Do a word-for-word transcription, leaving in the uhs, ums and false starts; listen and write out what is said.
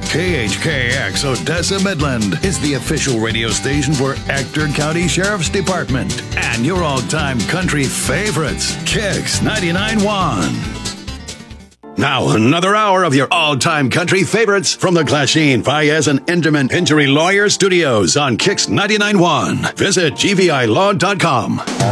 K H K X Odessa Midland is the official radio station for Ector County Sheriff's Department and your all-time country favorites, Kicks ninety-nine point one. Now, another hour of your all-time country favorites from the Glasheen, Fayez, and Inderman Injury Lawyer Studios on Kicks ninety-nine point one. Visit G V I law dot com.